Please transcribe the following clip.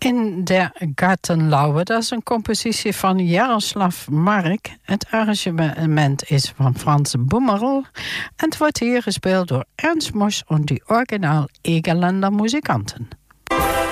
In der Gartenlaube, dat is een compositie van Jaroslav Marek. Het arrangement is van Frans Bummerl. En het wordt hier gespeeld door Ernst Mosch en die originaal Egerländer muzikanten.